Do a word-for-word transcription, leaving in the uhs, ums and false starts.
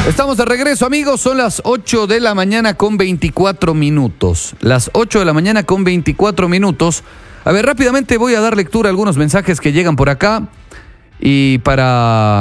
Estamos de regreso, amigos. Son las ocho de la mañana con veinticuatro minutos. Las ocho de la mañana con veinticuatro minutos. A ver, rápidamente voy a dar lectura a algunos mensajes que llegan por acá. Y para...